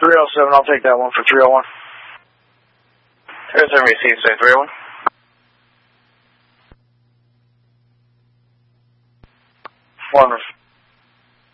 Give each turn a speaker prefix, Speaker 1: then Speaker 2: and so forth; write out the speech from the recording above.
Speaker 1: 307, I'll take that one for 301.
Speaker 2: 307 received, say 301.
Speaker 1: Wonderful.